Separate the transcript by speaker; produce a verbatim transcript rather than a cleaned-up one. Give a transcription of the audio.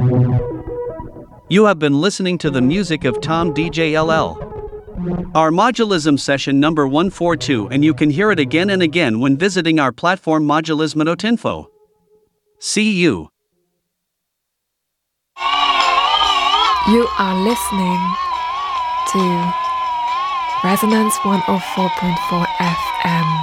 Speaker 1: You have been listening to the music of Tom D J L L. Our Modulism session number one forty-two, and you can hear it again and again when visiting our platform modulism dot info. See you.
Speaker 2: You are listening to Resonance one oh four point four F M.